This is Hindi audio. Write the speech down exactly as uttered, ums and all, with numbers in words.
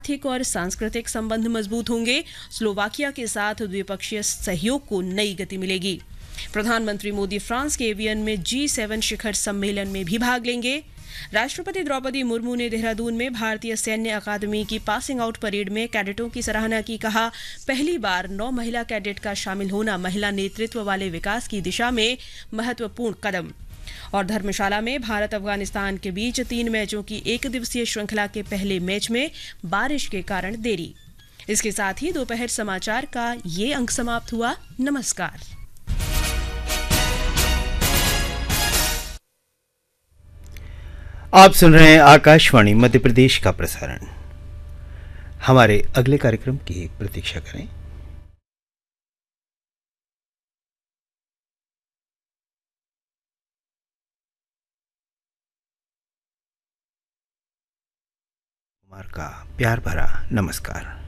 आर्थिक और सांस्कृतिक संबंध मजबूत होंगे। स्लोवाकिया के साथ द्विपक्षीय सहयोग को नई गति मिलेगी। प्रधानमंत्री मोदी फ्रांस के एवियन में जी सेवन शिखर सम्मेलन में भी भाग लेंगे। राष्ट्रपति द्रौपदी मुर्मू ने देहरादून में भारतीय सैन्य अकादमी की पासिंग आउट परेड में कैडेटों की सराहना की। कहा, पहली बार नौ महिला कैडेट का शामिल होना महिला नेतृत्व वाले विकास की दिशा में महत्वपूर्ण कदम। और धर्मशाला में भारत अफगानिस्तान के बीच तीन मैचों की एक दिवसीय श्रृंखला के पहले मैच में बारिश के कारण देरी। इसके साथ ही दोपहर समाचार का ये अंक समाप्त हुआ। नमस्कार। आप सुन रहे हैं आकाशवाणी मध्य प्रदेश का प्रसारण। हमारे अगले कार्यक्रम की प्रतीक्षा करें। कुमार का प्यार भरा नमस्कार।